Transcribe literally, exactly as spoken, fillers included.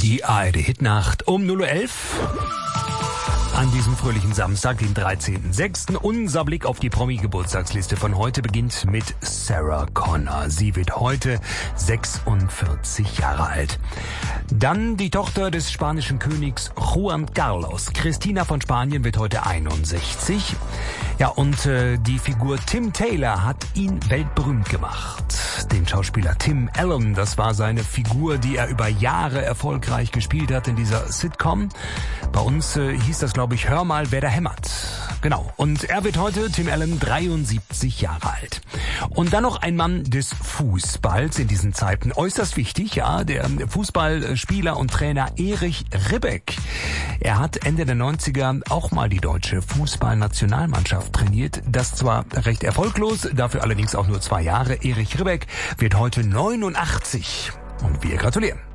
Die A R D-Hitnacht um null Uhr elf. An diesem fröhlichen Samstag, den dreizehnten sechsten Unser Blick auf die Promi-Geburtstagsliste von heute beginnt mit Sarah Connor. Sie wird heute sechsundvierzig Jahre alt. Dann die Tochter des spanischen Königs Juan Carlos. Christina von Spanien wird heute einundsechzig. Ja, und äh, die Figur Tim Taylor hat ihn weltberühmt gemacht. Den Schauspieler Tim Allen, das war seine Figur, die er über Jahre erfolgreich gespielt hat in dieser Sitcom. Bei uns äh, hieß das, glaube ich, Hör mal, wer da hämmert. Genau. Und er wird heute, Tim Allen, dreiundsiebzig Jahre alt. Und dann noch ein Mann des Fußballs in diesen Zeiten. Äußerst wichtig, ja, der Fußballspieler und Trainer Erich Ribbeck. Er hat Ende der neunziger auch mal die deutsche Fußballnationalmannschaft trainiert. Das zwar recht erfolglos, dafür allerdings auch nur zwei Jahre. Erich Ribbeck wird heute neunundachtzig. Und wir gratulieren.